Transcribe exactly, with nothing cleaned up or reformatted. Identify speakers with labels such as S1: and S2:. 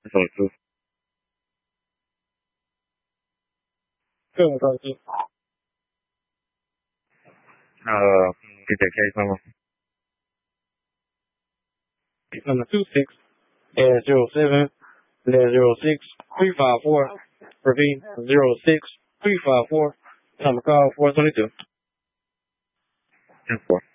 S1: twenty-two.
S2: Good, twenty-two.
S1: Uh, get that case number.
S2: Case number two six dash zero seven dash zero six three five four. Repeat zero six three five four. Number call four twenty two.
S1: ten four.